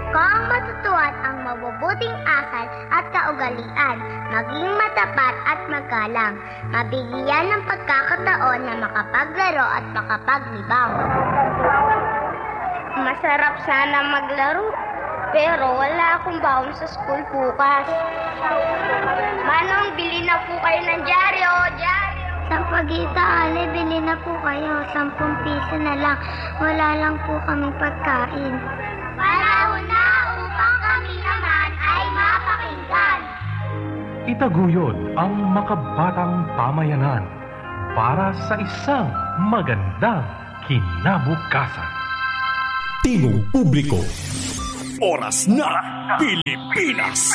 ko ang matutuan ang mabubuting asal at kaugalian, maging matapat at magalang, mabigyan ng pagkakataon na makapaglaro at makapaglibang. Masarap sana maglaro, pero wala akong baon sa school bukas. Manong, bili na po kayo ng dyaryo. Sa Pagita, Ale, bili na po kayo. 10 piso na lang. Wala lang po kaming pagkain. Panahon na upang kami naman ay mapakinggan. Itaguyod ang makabatang pamayanan para sa isang magandang kinabukasan. Tingog Publiko. Oras na Pilipinas.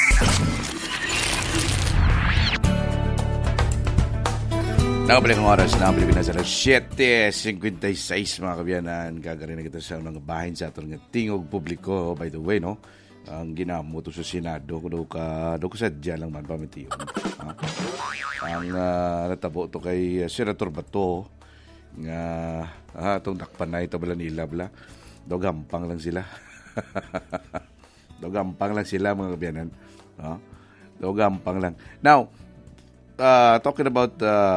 Nakabalik ang oras na Pilipinas alas 7:56 mga kabiyanan. Gagarin na kita sa mga bahin sa atong Tingog Publiko. By the way, no? Ang ginamo to sa Senado kuno ka sadya lang man pamitiyon. Ang natabo to kay Senator Bato nga atong dakpan na ito bala nila bala. Dogampang lang sila. Dogampang lang sila mga kabiyanan. Dogampang lang. Now, talking about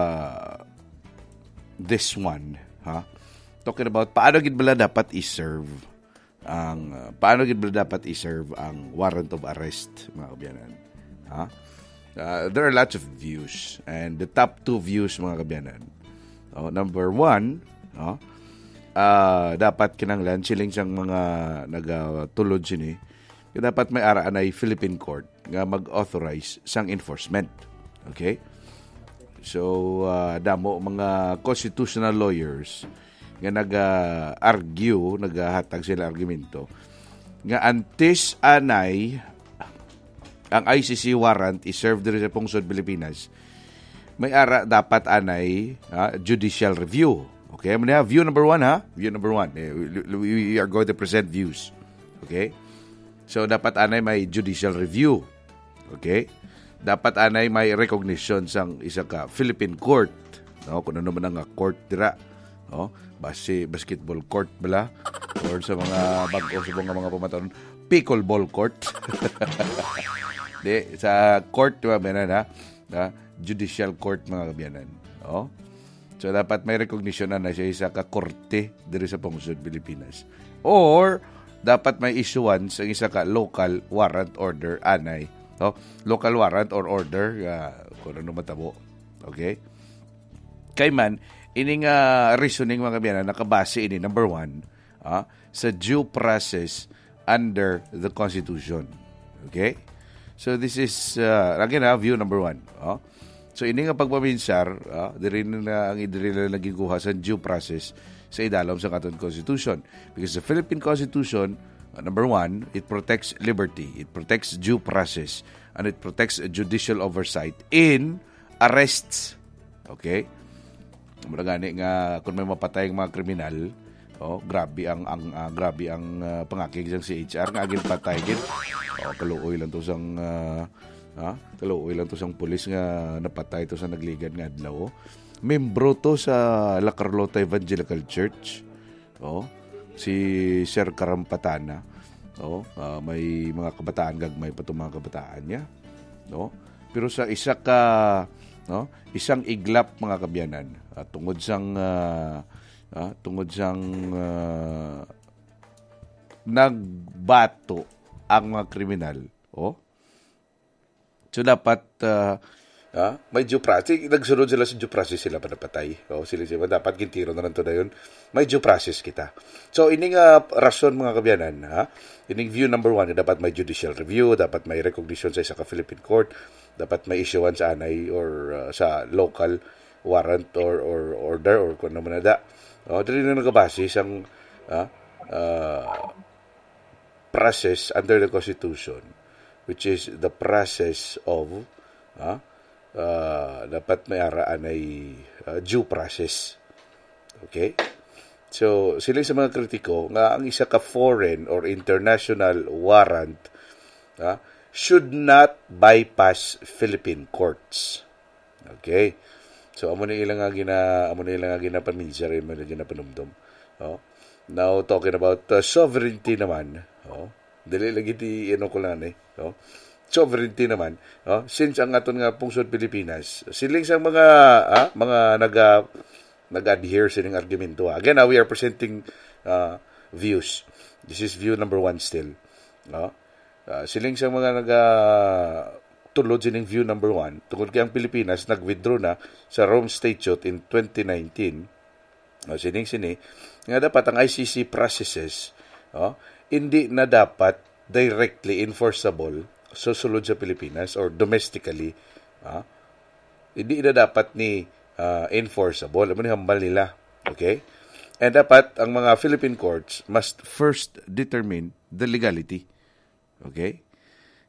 this one, talking about paano gid bala dapat i-serve ang warrant of arrest mga kabyanan. There are lots of views and the top 2 views mga kabyanan. Number 1, dapat kinanglan siling siyang mga nagatulod sini dapat may araan ay Philippine court nga mag-authorize sang enforcement. Okay? So, damo mga constitutional lawyers nga nag-argue, naghatag sila argumento nga antes anay ang ICC warrant is-served rin sa Pungsod, Pilipinas, may ara dapat anay judicial review. Okay? View number 1, View number 1. We are going to present views. Okay? So, dapat anay may judicial review. Okay? Dapat anay may recognition sang isa ka Philippine court. No? Kung ano man ang court dira. No? Base basketball court bala. Or sa mga bag-o sa mga pamatanon, pickleball court. Sa court, diba, judicial court mga kabyanan. No? So, dapat may recognition na siya isa ka korte diri sa Pungsod, Pilipinas. Or, dapat may issuance ang isa ka local warrant order anay. No? Local warrant or order, kung ano matabo. Okay? Kay man, ining reasoning mga kabyanan, nakabase ini, number 1, sa due process under the Constitution. Okay? So, this is, again, view number 1. So, ini nga pagpaminsar, diri na naging kuha sa due process sa idalom sa katon Constitution. Because the Philippine Constitution, number 1, it protects liberty, it protects due process, and it protects judicial oversight in arrests. Okay? Gani nga kung may mapatay ang mga kriminal, grabe ang pangakig sang CHR nga agin patay gid. Kaluoy lang to sang kaluoy lang to sang pulis nga napatay to sa nagligad nga adlaw. Membro to sa La Carlota Evangelical Church. Si Sir Karampatana. May mga kabataan gagmay pa itong mga kabataan niya. Pero sa isang iglap mga kabyanan, tungod sang nagbato ang mga kriminal. So dapat may due process. Nagsunod sila sa due process sila panapatay. Sila dapat gintiro na lang ito na yun. May due process kita. So, ining rason mga kabyanan, ining view number 1, dapat may judicial review, dapat may recognition sa isa ka Philippine court, dapat may issuance sa anay or sa local warrant or order or kung naman na da. Dali na nagabase isang process under the Constitution, which is the process of dapat may araan ay due process. Okay? So, sila sa mga kritiko nga ang isa ka foreign or international warrant should not bypass Philippine courts. Okay? So, amo na ilang nga ginapaminsa rin man ginapanumdum. Now, talking about sovereignty naman, Dili lagi ti ko lang no? Sovereignty naman, no? Since ang aton nga pungsod Pilipinas, siling sa mga nag-adhere sa ning argumento. Again, we are presenting views. This is view number 1 still. No? Siling sa mga tulod sining view number 1, tungkol kay ang Pilipinas nag-withdraw na sa Rome Statute in 2019. Sining nga dapat ang ICC processes hindi na dapat directly enforceable susulod sa Pilipinas or domestically. Hindi na dapat ni enforceable. Ano ni hambal nila? Okay? And dapat ang mga Philippine courts must first determine the legality. Okay?